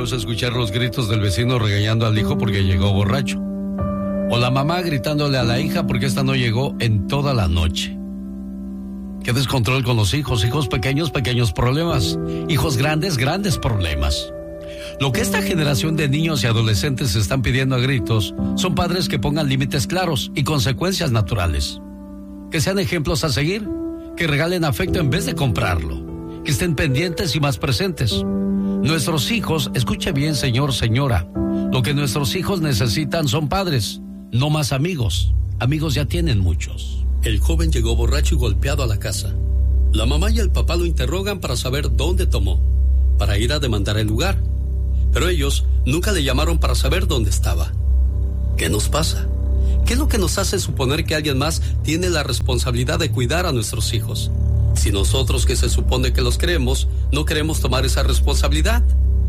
luego es escuchar los gritos del vecino regañando al hijo porque llegó borracho. O la mamá gritándole a la hija porque esta no llegó en toda la noche. Qué descontrol con los hijos. Hijos pequeños, pequeños problemas. Hijos grandes, grandes problemas. Lo que esta generación de niños y adolescentes están pidiendo a gritos son padres que pongan límites claros y consecuencias naturales. Que sean ejemplos a seguir, que regalen afecto en vez de comprarlo, que estén pendientes y más presentes. Nuestros hijos, escuche bien, señor, señora, lo que nuestros hijos necesitan son padres, no más amigos. Amigos ya tienen muchos. El joven llegó borracho y golpeado a la casa. La mamá y el papá lo interrogan para saber dónde tomó, para ir a demandar el lugar. Pero ellos nunca le llamaron para saber dónde estaba. ¿Qué nos pasa? ¿Qué es lo que nos hace suponer que alguien más tiene la responsabilidad de cuidar a nuestros hijos? Si nosotros, que se supone que los queremos, no queremos tomar esa responsabilidad.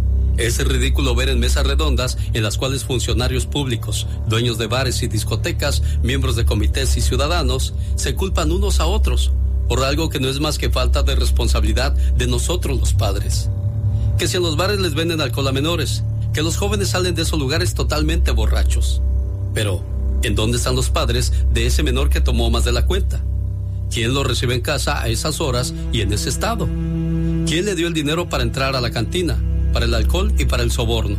Es ridículo ver en mesas redondas en las cuales funcionarios públicos, dueños de bares y discotecas, miembros de comités y ciudadanos se culpan unos a otros por algo que no es más que falta de responsabilidad de nosotros los padres. Que si en los bares les venden alcohol a menores, que los jóvenes salen de esos lugares totalmente borrachos. Pero, ¿en dónde están los padres de ese menor que tomó más de la cuenta? ¿Quién lo recibe en casa a esas horas y en ese estado? ¿Quién le dio el dinero para entrar a la cantina, para el alcohol y para el soborno?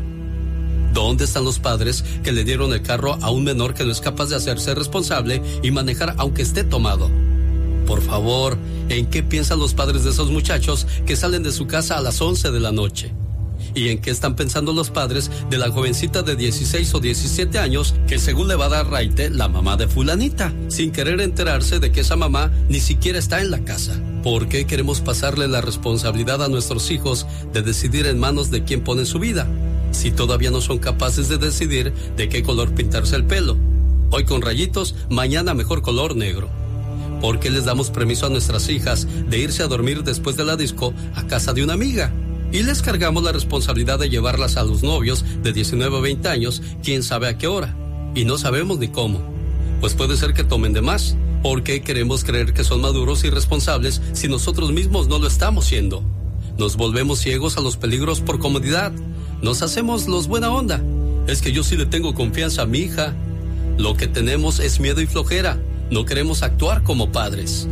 ¿Dónde están los padres que le dieron el carro a un menor que no es capaz de hacerse responsable y manejar aunque esté tomado? Por favor, ¿en qué piensan los padres de esos muchachos que salen de su casa a las 11 de la noche? ¿Y en qué están pensando los padres de la jovencita de 16 o 17 años que según le va a dar raite la mamá de fulanita, sin querer enterarse de que esa mamá ni siquiera está en la casa? ¿Por qué queremos pasarle la responsabilidad a nuestros hijos de decidir en manos de quién pone su vida, si todavía no son capaces de decidir de qué color pintarse el pelo? Hoy con rayitos, mañana mejor color negro. ¿Por qué les damos permiso a nuestras hijas de irse a dormir después de la disco a casa de una amiga? Y les cargamos la responsabilidad de llevarlas a los novios de 19 o 20 años, quién sabe a qué hora. Y no sabemos ni cómo. Pues puede ser que tomen de más. ¿Por qué queremos creer que son maduros y responsables si nosotros mismos no lo estamos siendo? Nos volvemos ciegos a los peligros por comodidad. Nos hacemos los buena onda. Es que yo sí le tengo confianza a mi hija. Lo que tenemos es miedo y flojera. No queremos actuar como padres.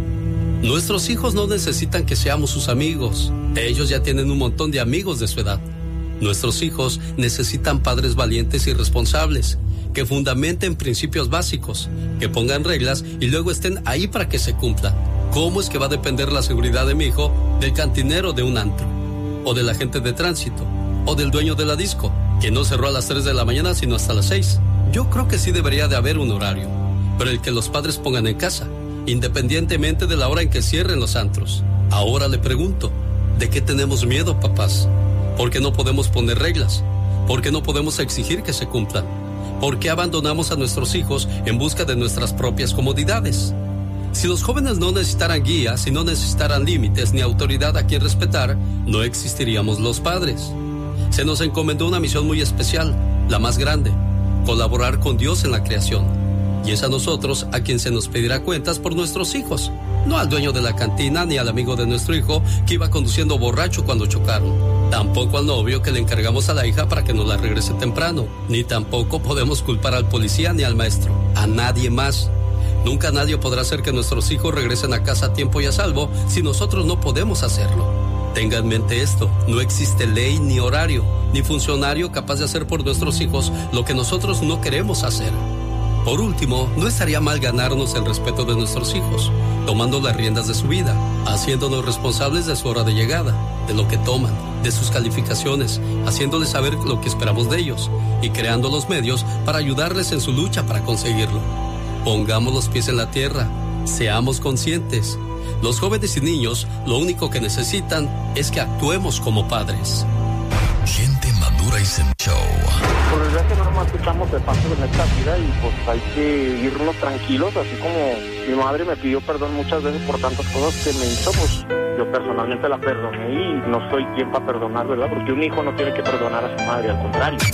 Nuestros hijos no necesitan que seamos sus amigos. Ellos ya tienen un montón de amigos de su edad. Nuestros hijos necesitan padres valientes y responsables, que fundamenten principios básicos, que pongan reglas y luego estén ahí para que se cumplan. ¿Cómo es que va a depender la seguridad de mi hijo del cantinero de un antro? O del agente de tránsito, o del dueño de la disco, que no cerró a las 3 de la mañana sino hasta las 6. Yo creo que sí debería de haber un horario, pero el que los padres pongan en casa, independientemente de la hora en que cierren los antros. Ahora le pregunto, ¿de qué tenemos miedo, papás? ¿Por qué no podemos poner reglas? ¿Por qué no podemos exigir que se cumplan? ¿Por qué abandonamos a nuestros hijos en busca de nuestras propias comodidades? Si los jóvenes no necesitaran guía, si no necesitaran límites ni autoridad a quien respetar, no existiríamos los padres. Se nos encomendó una misión muy especial, la más grande, colaborar con Dios en la creación. Y es a nosotros a quien se nos pedirá cuentas por nuestros hijos, no al dueño de la cantina ni al amigo de nuestro hijo que iba conduciendo borracho cuando chocaron, tampoco al novio que le encargamos a la hija para que nos la regrese temprano, ni tampoco podemos culpar al policía ni al maestro, a nadie más. Nunca nadie podrá hacer que nuestros hijos regresen a casa a tiempo y a salvo si nosotros no podemos hacerlo. Tenga en mente esto, no existe ley ni horario, ni funcionario capaz de hacer por nuestros hijos lo que nosotros no queremos hacer. Por último, no estaría mal ganarnos el respeto de nuestros hijos, tomando las riendas de su vida, haciéndonos responsables de su hora de llegada, de lo que toman, de sus calificaciones, haciéndoles saber lo que esperamos de ellos y creando los medios para ayudarles en su lucha para conseguirlo. Pongamos los pies en la tierra, seamos conscientes. Los jóvenes y niños lo único que necesitan es que actuemos como padres. Gente madura y zen show. Por desgracia no nomás estamos de paso en esta vida y pues hay que irnos tranquilos, así como mi madre me pidió perdón muchas veces por tantas cosas que me hizo, pues yo personalmente la perdoné y no soy quien para perdonar, ¿verdad? Porque un hijo no tiene que perdonar a su madre, al contrario.